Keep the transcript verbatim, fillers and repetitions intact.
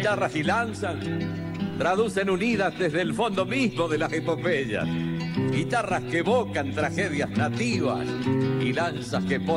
guitarras y lanzas traducen unidas desde el fondo mismo de las epopeyas. Guitarras que evocan tragedias nativas y lanzas que ponen